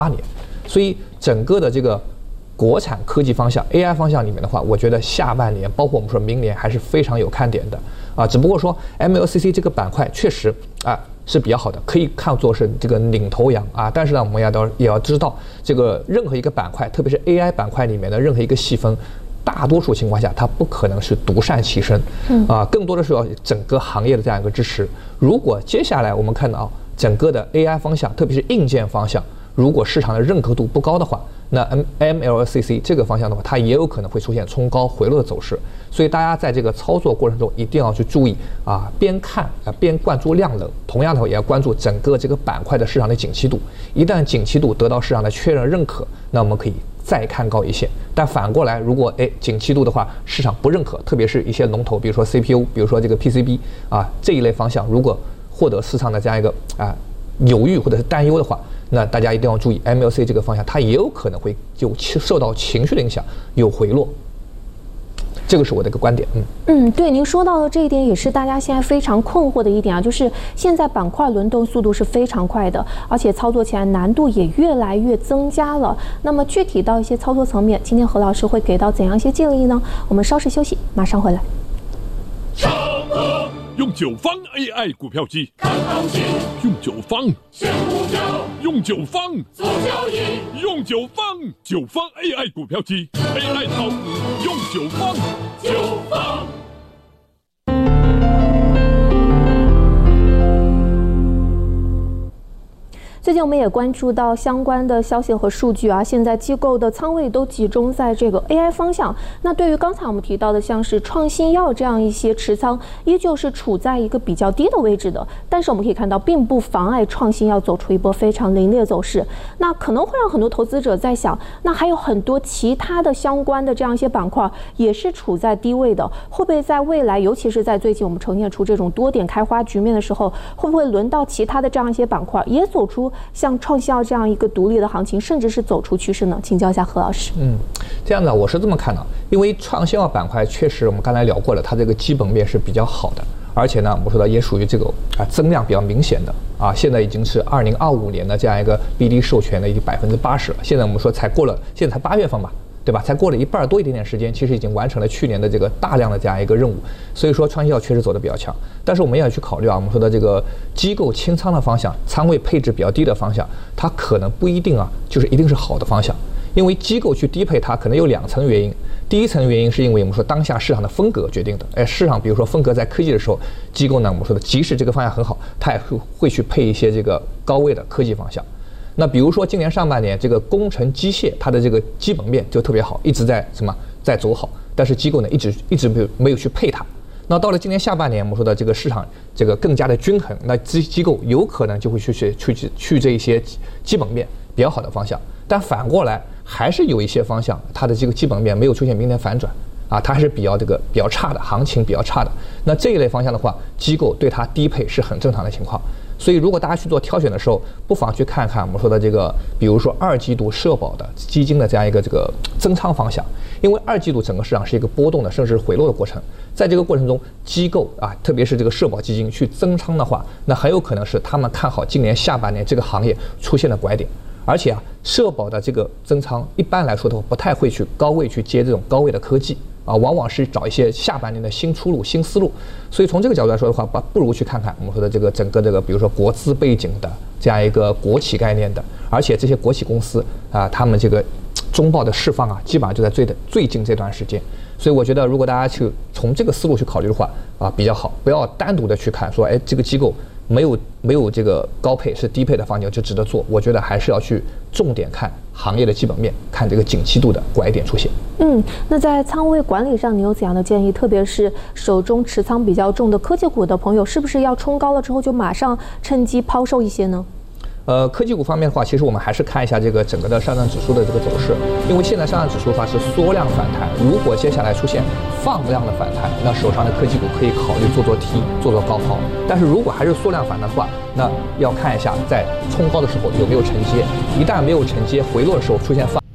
年，所以整个的这个国产科技方向 AI 方向里面的话，我觉得下半年包括我们说明年还是非常有看点的啊。只不过说 MLCC 这个板块确实是比较好的，可以看作是这个领头羊啊。但是呢，我们也要知道，这个任何一个板块，特别是 AI 板块里面的任何一个细分，大多数情况下它不可能是独善其身，更多的是要整个行业的这样一个支持。如果接下来我们看到整个的 AI 方向，特别是硬件方向，如果市场的认可度不高的话，那 MLCC 这个方向的话，它也有可能会出现冲高回落的走势。所以大家在这个操作过程中一定要去注意边看边关注量能，同样的也要关注整个这个板块的市场的景气度。一旦景气度得到市场的确认认可，那我们可以再看高一线。但反过来，如果景气度的话，市场不认可，特别是一些龙头，比如说 CPU， 比如说这个 PCB 这一类方向，如果获得市场的这样一个犹豫或者是担忧的话，那大家一定要注意 MLC 这个方向，它也有可能会受到情绪的影响，有回落。这个是我的一个观点。 对，您说到的这一点也是大家现在非常困惑的一点就是现在板块轮动速度是非常快的，而且操作起来难度也越来越增加了。那么具体到一些操作层面，今天何老师会给到怎样一些建议呢？我们稍事休息，马上回来。 用9方 AI 股票机看行情，用9方选股票，用9方做交易，用9方 AI 股票机 AI 炒股用9方。 最近我们也关注到相关的消息和数据现在机构的仓位都集中在这个 AI 方向。那对于刚才我们提到的像是创新药这样一些持仓，依旧是处在一个比较低的位置的。但是我们可以看到，并不妨碍创新药走出一波非常凌冽走势。那可能会让很多投资者在想，那还有很多其他的相关的这样一些板块也是处在低位的，会不会在未来，尤其是在最近我们呈现出这种多点开花局面的时候，会不会轮到其他的这样一些板块也走出像创新药这样一个独立的行情，甚至是走出趋势呢？请教一下何老师。 这样的我是这么看的，因为创新药板块确实我们刚才聊过了，它这个基本面是比较好的，而且呢，我们说的也属于这个增量比较明显的现在已经是2025年的这样一个 BD 授权的已经80%了。现在我们说现在才8月份嘛，对吧？才过了一半多一点点时间，其实已经完成了去年的这个大量的这样一个任务。所以说创新药确实走得比较强，但是我们也要去考虑我们说的这个机构清仓的方向，仓位配置比较低的方向，它可能不一定就是一定是好的方向。因为机构去低配它可能有2层原因。第一层原因是因为我们说当下市场的风格决定的。市场比如说风格在科技的时候，机构呢我们说的即使这个方向很好，它也会去配一些这个高位的科技方向。那比如说今年上半年这个工程机械它的这个基本面就特别好，一直在在走好，但是机构呢一直没有去配它。那到了今年下半年，我们说的这个市场这个更加的均衡，那机构有可能就会去这一些基本面比较好的方向。但反过来还是有一些方向，它的这个基本面没有出现明显反转它还是比较差的，行情比较差的。那这一类方向的话，机构对它低配是很正常的情况。所以如果大家去做挑选的时候，不妨去看看我们说的这个，比如说2季度社保的基金的这样一个这个增仓方向，因为2季度整个市场是一个波动的，甚至是回落的过程。在这个过程中，机构特别是这个社保基金去增仓的话，那很有可能是他们看好今年下半年这个行业出现了拐点。而且社保的这个增仓一般来说的话，不太会去高位去接这种高位的科技往往是找一些下半年的新出路、新思路。所以从这个角度来说的话，不如去看看我们说的这个整个这个，比如说国资背景的这样一个国企概念的，而且这些国企公司他们这个中报的释放基本上就在最近这段时间。所以我觉得，如果大家去从这个思路去考虑的话比较好，不要单独的去看说，这个机构没有这个高配是低配的方向就值得做。我觉得还是要去重点看行业的基本面，看这个景气度的拐点出现。 那在仓位管理上，你有怎样的建议？特别是手中持仓比较重的科技股的朋友，是不是要冲高了之后就马上趁机抛售一些呢？ 科技股方面的话，其实我们还是看一下这个整个的上证指数的这个走势，因为现在上证指数的话是缩量反弹，如果接下来出现放量的反弹，那手上的科技股可以考虑做 T， 做高抛。但是如果还是缩量反弹的话，那要看一下在冲高的时候有没有承接，一旦没有承接，回落的时候出现放。